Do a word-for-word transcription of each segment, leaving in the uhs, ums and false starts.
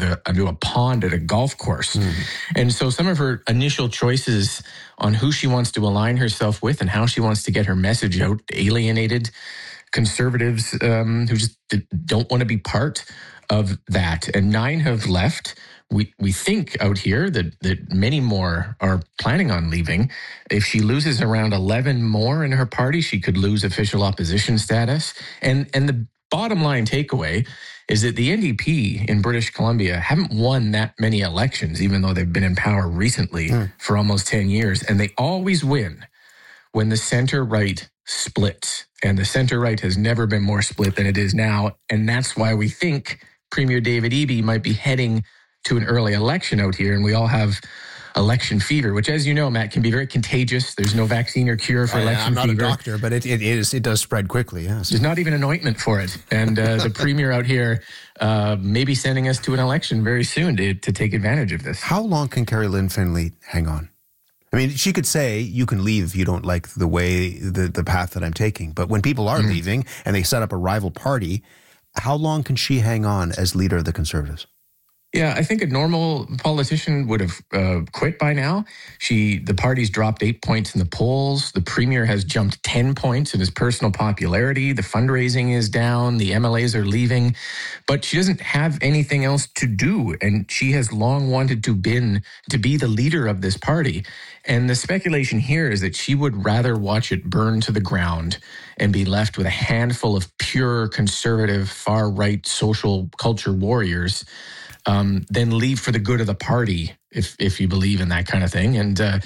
the into a pond at a golf course. Mm. And so some of her initial choices on who she wants to align herself with and how she wants to get her message out alienated conservatives um, who just don't want to be part of that. And nine have left. We we think out here that, that many more are planning on leaving. If she loses around eleven more in her party, she could lose official opposition status. And and the bottom line takeaway is that the N D P in British Columbia haven't won that many elections, even though they've been in power recently mm. for almost ten years. And they always win when the center-right splits. And the center-right has never been more split than it is now. And that's why we think Premier David Eby might be heading to an early election out here, and we all have election fever, which, as you know, Matt, can be very contagious. There's no vaccine or cure for I, election I'm not fever. a doctor, but it, it is it does spread quickly, yes. There's not even an ointment for it. And uh, the Premier out here uh, may be sending us to an election very soon to, to take advantage of this. How long can Carrie Lynn Finley hang on? I mean, she could say, you can leave if you don't like the way, the, the path that I'm taking. But when people are mm-hmm. leaving and they set up a rival party, how long can she hang on as leader of the Conservatives? Yeah, I think a normal politician would have uh, quit by now. She, the party's dropped eight points in the polls. The Premier has jumped ten points in his personal popularity. The fundraising is down. The M L As are leaving. But she doesn't have anything else to do. And she has long wanted to, been, to be the leader of this party. And the speculation here is that she would rather watch it burn to the ground and be left with a handful of pure conservative, far-right social culture warriors Um, then leave for the good of the party, if if you believe in that kind of thing. And uh,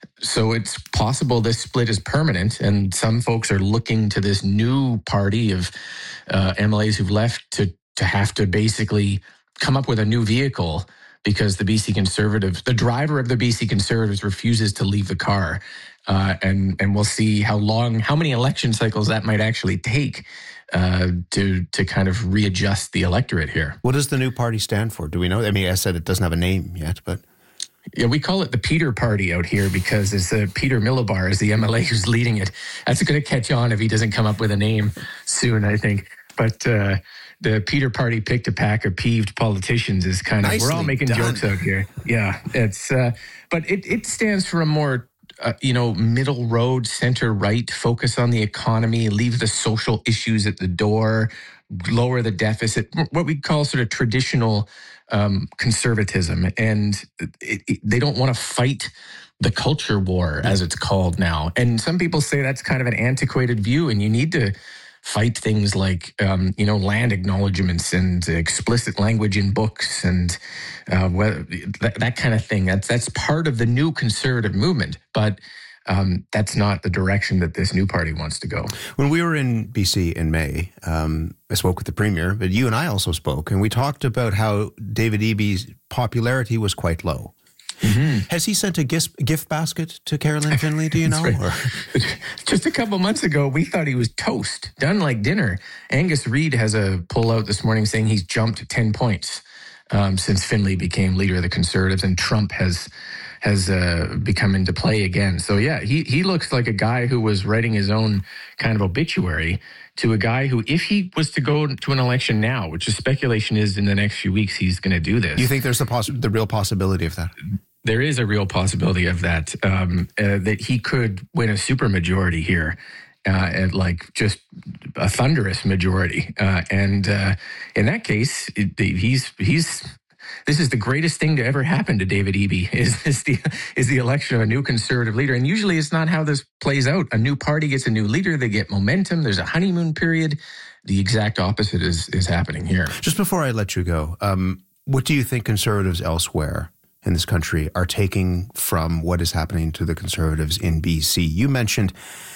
so it's possible this split is permanent, and some folks are looking to this new party of uh, M L As who've left to to have to basically come up with a new vehicle because the B C Conservatives, the driver of the B C Conservatives refuses to leave the car. Uh, and and we'll see how long, how many election cycles that might actually take uh, to to kind of readjust the electorate here. What does the new party stand for? Do we know? I mean, I said it doesn't have a name yet, but... Yeah, we call it the Peter Party out here because it's uh, Peter Millibar is the M L A who's leading it. That's going to catch on if he doesn't come up with a name soon, I think. But uh, the Peter Party picked a pack of peeved politicians is kind of, Nicely we're all making done. jokes out here. Yeah, it's, uh, but it, it stands for a more, uh, you know, middle road, center right, focus on the economy, leave the social issues at the door, lower the deficit, what we call sort of traditional um, conservatism. And it, it, they don't want to fight the culture war, as it's called now. And some people say that's kind of an antiquated view, and you need to fight things like, um, you know, land acknowledgements and explicit language in books and uh, whether, that, that kind of thing. That's that's part of the new conservative movement, but um, that's not the direction that this new party wants to go. When we were in B C in May, um, I spoke with the Premier, but you and I also spoke, and we talked about how David Eby's popularity was quite low. Mm-hmm. Has he sent a gift, gift basket to Carrie Lynn Finley, do you know? Right. Just a couple months ago, we thought he was toast, done like dinner. Angus Reid has a pull out this morning saying he's jumped ten points um, since Finley became leader of the Conservatives, and Trump has has uh, become into play again. So yeah, he he looks like a guy who was writing his own kind of obituary to a guy who, if he was to go to an election now, which the speculation is in the next few weeks he's going to do this. You think there's the, poss- the real possibility of that? There is a real possibility of that, um, uh, that he could win a supermajority here, uh, at like just a thunderous majority. Uh, and uh, in that case, it, he's he's this is the greatest thing to ever happen to David Eby, is, is, the, is the election of a new conservative leader. And usually it's not how this plays out. A new party gets a new leader, they get momentum, there's a honeymoon period. The exact opposite is, is happening here. Just before I let you go, um, what do you think Conservatives elsewhere in this country are taking from what is happening to the Conservatives in B C? You mentioned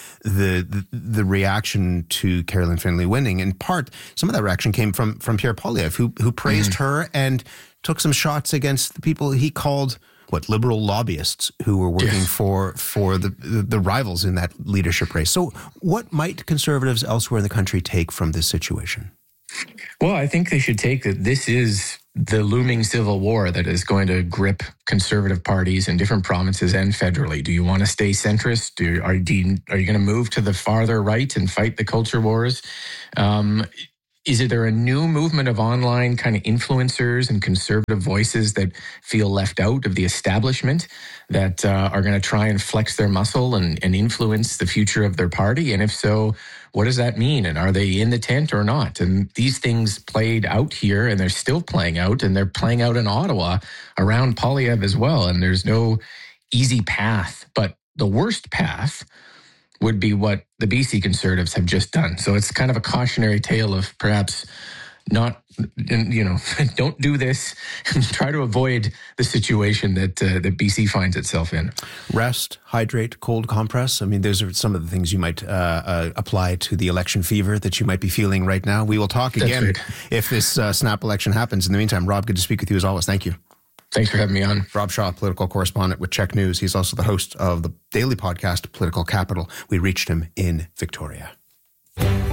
the the, the reaction to Carrie Lynn Finley winning. In part, some of that reaction came from from Pierre Poilievre, who who praised mm. her and took some shots against the people he called, what, liberal lobbyists who were working yes. for for the, the the rivals in that leadership race. So what might Conservatives elsewhere in the country take from this situation? Well, I think they should take that this is the looming civil war that is going to grip conservative parties in different provinces and federally. Do you want to stay centrist? Do, are, do you, are you going to move to the farther right and fight the culture wars? Um, is there a new movement of online kind of influencers and conservative voices that feel left out of the establishment that uh, are going to try and flex their muscle and, and influence the future of their party? And if so, what does that mean? And are they in the tent or not? And these things played out here, and they're still playing out, and they're playing out in Ottawa around Poilievre as well. And there's no easy path, but the worst path would be what the B C Conservatives have just done. So it's kind of a cautionary tale of perhaps not, you know, don't do this. Try to avoid the situation that uh, that B C finds itself in. Rest, hydrate, cold compress. I mean, those are some of the things you might uh, uh, apply to the election fever that you might be feeling right now. We will talk again right. if this uh, snap election happens. In the meantime, Rob, good to speak with you as always. Thank you. Thanks for having me on. Rob Shaw, political correspondent with Check News. He's also the host of the daily podcast, Political Capital. We reached him in Victoria.